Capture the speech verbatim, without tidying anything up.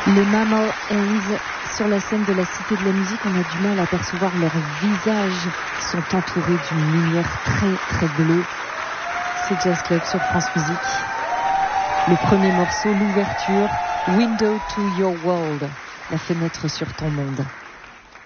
Les Mammal Hands sur la scène de la Cité de la Musique, on a du mal à apercevoir leurs visages, sont entourés d'une lumière très très bleue. C'est Jazz Club sur France Musique. Le premier morceau, l'ouverture, Window to Your World, la fenêtre sur ton monde.